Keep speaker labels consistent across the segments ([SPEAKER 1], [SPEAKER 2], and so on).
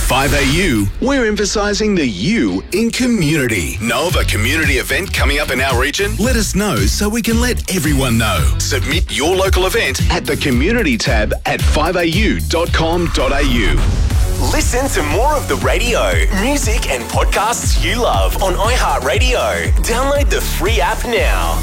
[SPEAKER 1] 5AU, we're emphasising the U in community. Know of a community event coming up in our region? Let us know so we can let everyone know. Submit your local event at the community tab at 5au.com.au.
[SPEAKER 2] Listen to more of the radio, music and podcasts you love on iHeartRadio. Download the free app now.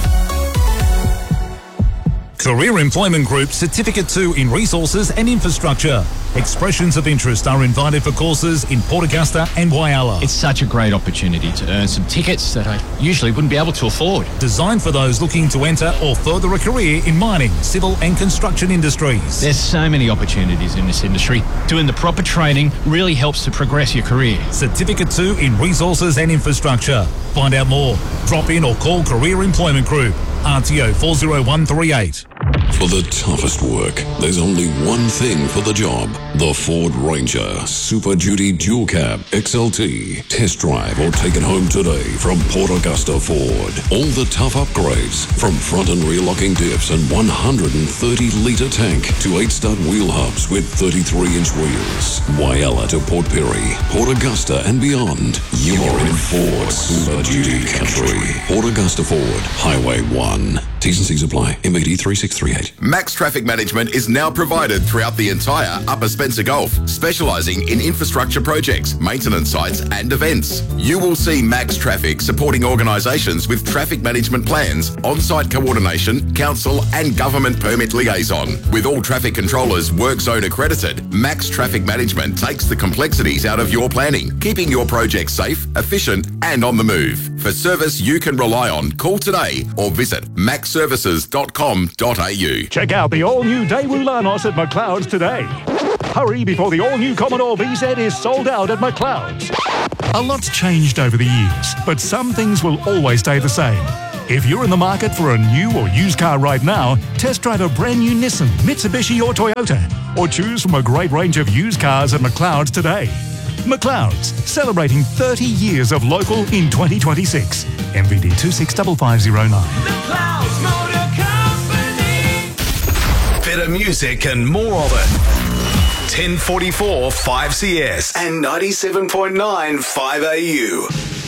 [SPEAKER 3] Career Employment Group Certificate 2 in Resources and Infrastructure. Expressions of interest are invited for courses in Port Augusta and Whyalla.
[SPEAKER 4] It's such a great opportunity to earn some tickets that I usually wouldn't be able to afford.
[SPEAKER 3] Designed for those looking to enter or further a career in mining, civil and construction industries.
[SPEAKER 4] There's so many opportunities in this industry. Doing the proper training really helps to progress your career.
[SPEAKER 3] Certificate 2 in Resources and Infrastructure. Find out more. Drop in or call Career Employment Group. RTO 40138.
[SPEAKER 5] For the toughest work, there's only one thing for the job. The Ford Ranger Super Duty Dual Cab XLT. Test drive or take it home today from Port Augusta Ford. All the tough upgrades, from front and rear locking dips and 130-litre tank to 8-stud wheel hubs with 33-inch wheels. Whyalla to Port Perry, Port Augusta and beyond. You're in Ford Super Duty country. Port Augusta Ford, Highway 1. T's and C's apply. MBD 3638.
[SPEAKER 6] Max Traffic Management is now provided throughout the entire Upper Spencer Gulf, specialising in infrastructure projects, maintenance sites and events. You will see Max Traffic supporting organisations with traffic management plans, on-site coordination, council and government permit liaison. With all traffic controllers work zone accredited, Max Traffic Management takes the complexities out of your planning, keeping your project safe, efficient and on the move. For service you can rely on, call today or visit maxservices.com.au.
[SPEAKER 7] Check out the all-new Daewoo Lanos at McLeod's today. Hurry before the all-new Commodore VZ is sold out at McLeod's. A lot's changed over the years, but some things will always stay the same. If you're in the market for a new or used car right now, test drive a brand new Nissan, Mitsubishi or Toyota, or choose from a great range of used cars at McLeod's today. McLeod's, celebrating 30 years of local in 2026. MVD 265509.
[SPEAKER 1] McLeod's Motor Company. Better music and more of it. 1044 5CS and 97.9 5AU.